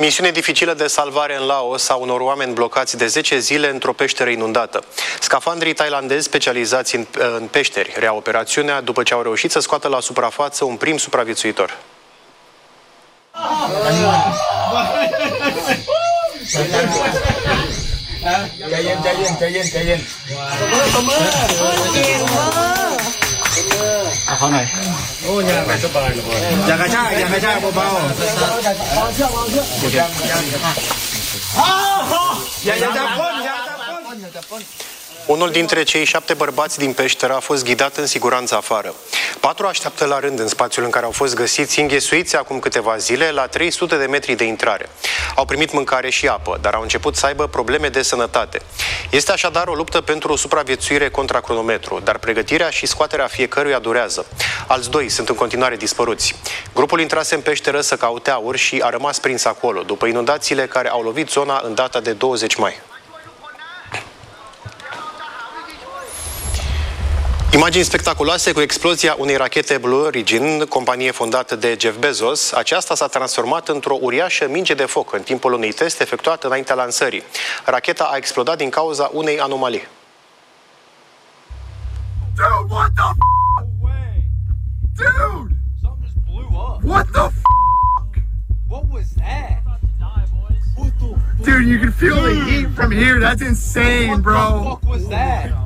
Misiune dificilă de salvare în Laos a unor oameni blocați de 10 zile într-o peșteră inundată. Scafandrii thailandezi specializați în peșteri rea operațiunea după ce au reușit să scoată la suprafață un prim supraviețuitor. Unul dintre cei 7 bărbați din peșteră a fost ghidat în siguranță afară. 4 așteaptă la rând în spațiul în care au fost găsiți înghesuiți acum câteva zile la 300 de metri de intrare. Au primit mâncare și apă, dar au început să aibă probleme de sănătate. Este așadar o luptă pentru o supraviețuire contra cronometru, dar pregătirea și scoaterea fiecăruia durează. Alți 2 sunt în continuare dispăruți. Grupul intrase în peșteră să caute aur și a rămas prins acolo, după inundațiile care au lovit zona în data de 20 mai. Imagini spectaculoase cu explozia unei rachete Blue Origin, companie fondată de Jeff Bezos. Aceasta s-a transformat într-o uriașă minge de foc în timpul unui test efectuat înaintea lansării. Racheta a explodat din cauza unei anomalii. Dude, what the f***? Dude! Something just blew up. What the f***? What was that? Dude, you can feel the heat from here. That's insane, bro. What the fuck was that?